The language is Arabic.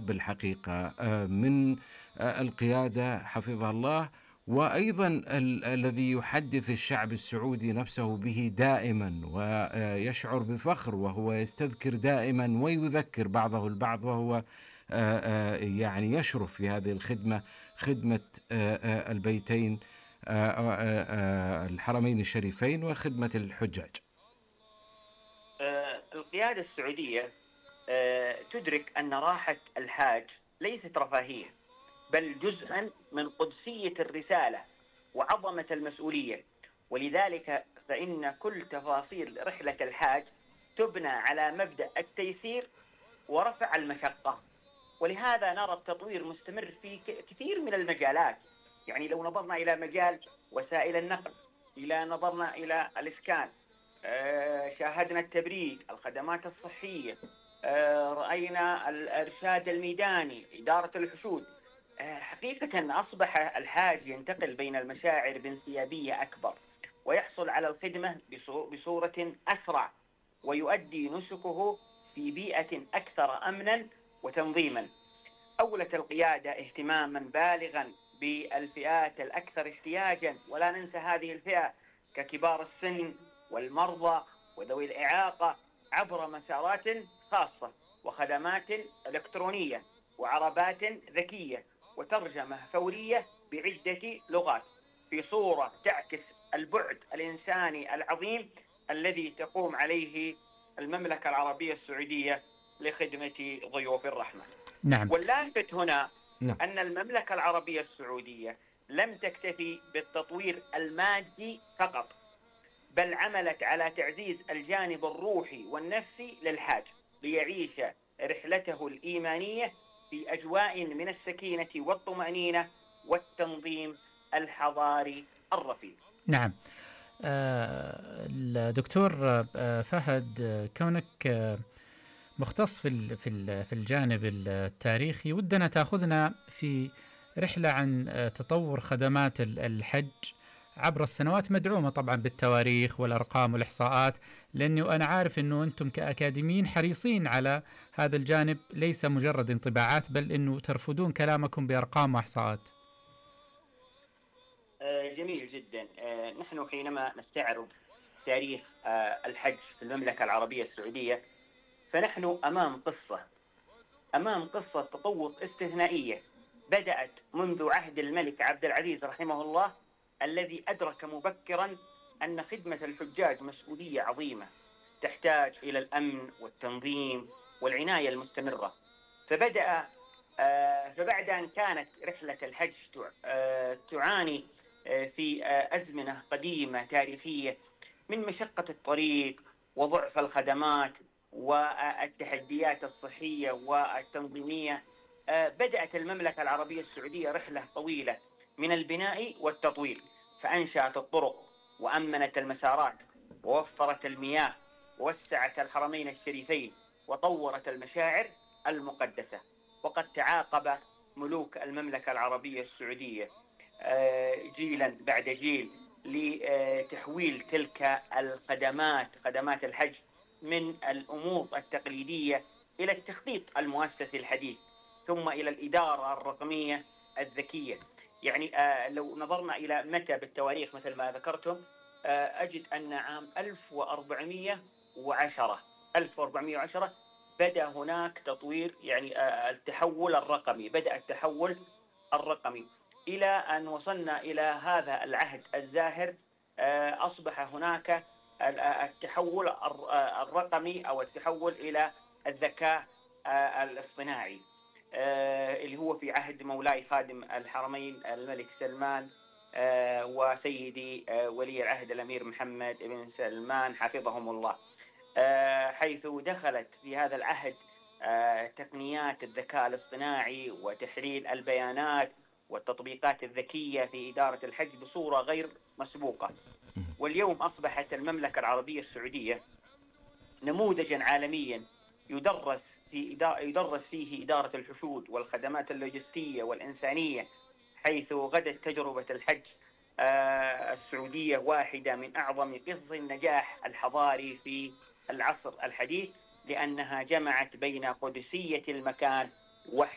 بالحقيقة من القيادة حفظها الله، وأيضا الذي يحدث الشعب السعودي نفسه به دائما ويشعر بفخر، وهو يستذكر دائما ويذكر بعضه البعض، وهو يعني يشرف في هذه الخدمة، خدمة البيتين الحرمين الشريفين وخدمة الحجاج. القيادة السعودية تدرك أن راحة الحاج ليست رفاهية، بل جزءا من قدسية الرسالة وعظمة المسؤولية، ولذلك فإن كل تفاصيل رحلة الحاج تبنى على مبدأ التيسير ورفع المشقة. ولهذا نرى التطوير مستمر في كثير من المجالات. يعني لو نظرنا إلى مجال وسائل النقل، نظرنا إلى الإسكان، شاهدنا التبريد، الخدمات الصحية، رأينا الإرشاد الميداني، إدارة الحشود. حقيقة أصبح الحاج ينتقل بين المشاعر بانسيابية أكبر، ويحصل على الخدمة بصورة أسرع، ويؤدي نسكه في بيئة أكثر أمنا وتنظيما. أولت القيادة اهتماما بالغا بالفئات الأكثر احتياجا، ولا ننسى هذه الفئة ككبار السن والمرضى وذوي الإعاقة، عبر مسارات خاصة وخدمات إلكترونية وعربات ذكية وترجمة فورية بعدة لغات، في صورة تعكس البعد الإنساني العظيم الذي تقوم عليه المملكة العربية السعودية لخدمة ضيوف الرحمة. نعم. واللافت هنا أن المملكة العربية السعودية لم تكتفي بالتطوير المادي فقط، بل عملت على تعزيز الجانب الروحي والنفسي للحاج، ليعيش رحلته الإيمانية في أجواء من السكينة والطمأنينة والتنظيم الحضاري الرفيع. نعم. الدكتور فهد، كونك مختص في الجانب التاريخي، ودنا تأخذنا في رحلة عن تطور خدمات الحج عبر السنوات، مدعومة طبعا بالتواريخ والأرقام والإحصاءات، لأنه أنا عارف أنه أنتم كأكاديميين حريصين على هذا الجانب، ليس مجرد انطباعات، بل أنه ترفضون كلامكم بأرقام وإحصاءات. جميل جدا. نحن حينما نستعرض تاريخ الحج في المملكة العربية السعودية، فنحن أمام قصة تطور استثنائية بدأت منذ عهد الملك عبد العزيز رحمه الله، الذي أدرك مبكرا أن خدمة الحجاج مسؤولية عظيمة تحتاج إلى الأمن والتنظيم والعناية المستمرة. فبعد أن كانت رحلة الحج تعاني في أزمنة قديمة تاريخية من مشقة الطريق وضعف الخدمات والتحديات الصحية والتنظيمية، بدأت المملكة العربية السعودية رحلة طويلة من البناء والتطوير، فأنشأت الطرق وأمنت المسارات ووفرت المياه ووسعت الحرمين الشريفين وطورت المشاعر المقدسة. وقد تعاقب ملوك المملكة العربية السعودية جيلا بعد جيل لتحويل تلك خدمات الحج من الأمور التقليدية إلى التخطيط المؤسسي الحديث، ثم إلى الإدارة الرقمية الذكية. يعني لو نظرنا إلى متى بالتواريخ مثل ما ذكرتم، أجد أن عام 1410 بدأ هناك تطوير، يعني التحول الرقمي، بدأ التحول الرقمي إلى أن وصلنا إلى هذا العهد الزاهر. أصبح هناك التحول الرقمي أو التحول إلى الذكاء الاصطناعي، اللي هو في عهد مولاي خادم الحرمين الملك سلمان وسيدي ولي العهد الأمير محمد بن سلمان حفظهم الله، حيث دخلت في هذا العهد تقنيات الذكاء الاصطناعي وتحليل البيانات والتطبيقات الذكية في إدارة الحج بصورة غير مسبوقة. واليوم أصبحت المملكة العربية السعودية نموذجا عالميا يدرس فيه إدارة الحشود والخدمات اللوجستية والإنسانية، حيث غدت تجربة الحج السعودية واحدة من أعظم قصص النجاح الحضاري في العصر الحديث، لأنها جمعت بين قدسية المكان